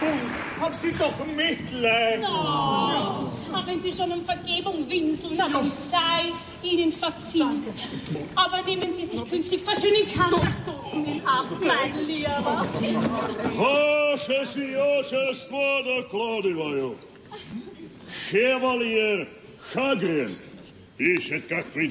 Haben Sie doch Mitleid. Oh, aber wenn Sie schon um Vergebung winseln, dann sei Ihnen verziehen. Aber nehmen Sie sich künftig verschön in Kantazofen in Acht, mein Lieber. Ваше сиятельство докладываю. Шевальер Хагрид ищет, как